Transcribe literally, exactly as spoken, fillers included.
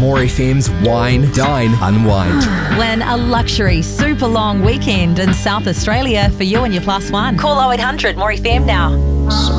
More F M's Wine, Dine, Unwind. When a luxury super long weekend in South Australia for you and your plus one. Call oh eight hundred More F M now.